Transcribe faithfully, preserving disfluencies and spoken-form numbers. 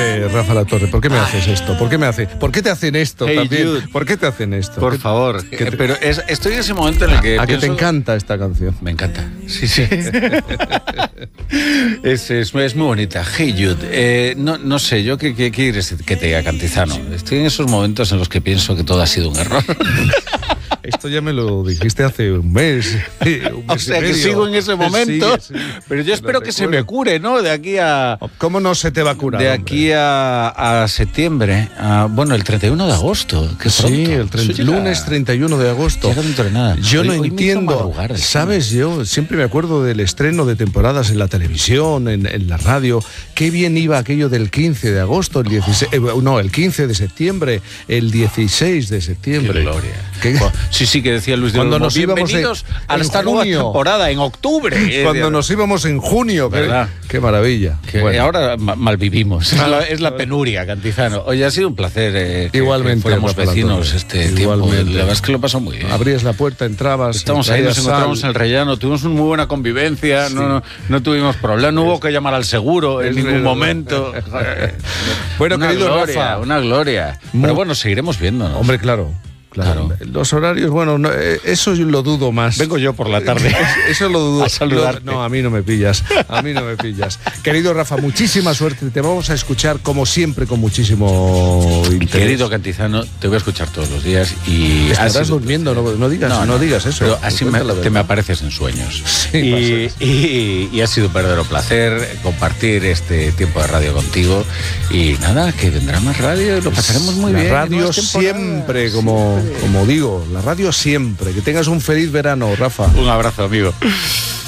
Eh, Rafa La Torre, ¿por qué me Ay. haces esto? ¿Por qué me hace? ¿Por qué te hacen esto Hey, también? Jude. ¿Por qué te hacen esto? Por ¿Qué- favor. que te- Eh, Pero es- estoy en ese momento en el que ¿A que pienso- te encanta esta canción? Me encanta. Sí, sí. es, es, es muy bonita. Hey Jude. Eh, no, no sé, yo qué, qué quieres que te diga, Cantizano. Estoy en esos momentos en los que pienso que todo ha sido un error. Esto ya me lo dijiste hace un mes. un O mes y sea que medio. sigo en ese momento. Sí, sí. Pero yo espero Lo que se me recuerdo. cure, ¿no? De aquí a. ¿Cómo no se te va a curar? De hombre? aquí a, a septiembre. A, bueno, el treinta y uno de agosto. Qué Sí, pronto. el treinta Eso llega- lunes treinta y uno de agosto. llega dentro de nada. Yo Hoy- no hoy me hizo entiendo, madrugar el ¿sabes? Yo siempre me acuerdo del estreno de temporadas en la televisión, en, en la radio. Qué bien iba aquello del quince de agosto, el dieciséis, eh, no, el quince de septiembre, el dieciséis de Qué septiembre. gloria. Qué- Bueno, sí, sí, que decía Luis de Cuando Olmo, nos íbamos en- bienvenidos a en esta nueva junio. temporada, en octubre. Eh, Cuando de- nos íbamos en junio, qué, ¿Verdad? qué maravilla. Que Bueno. ahora ma- malvivimos. Es la, es la penuria, Cantizano. Oye, ha sido un placer eh, que, Igualmente, que fuéramos Rafa La vecinos Torre. este tiempo. Igualmente. La verdad es que lo pasó muy bien. Abrías la puerta, entrabas. Estamos ahí, traías nos encontramos en sal. el rellano, tuvimos una muy buena convivencia, Sí. no, no, no tuvimos problema, no hubo que llamar al seguro en Es ningún verdad. momento. Bueno, una querido gloria, Rafa. una gloria. Mu- Pero bueno, seguiremos viéndonos. Hombre, claro. Claro. Claro. Los horarios, bueno, no, eh, eso yo lo dudo más. Vengo yo por la tarde. Eso lo dudo. A saludarte. Lo- no, a mí no me pillas. A mí no me pillas. Querido Rafa, muchísima suerte. Te vamos a escuchar como siempre con muchísimo interés. Querido Cantizano, te voy a escuchar todos los días y... Te estarás ha sido- durmiendo, no, no digas, no, digas eso. Pero así me, Cuenta la te verdad. me apareces en sueños. Sí, y, pasa. y- y ha sido un verdadero placer compartir este tiempo de radio contigo. Y nada, que vendrá más radio y lo pasaremos muy la bien. radio nuevas temporadas. siempre, como, como digo, la radio siempre. Que tengas un feliz verano, Rafa. Un abrazo, amigo.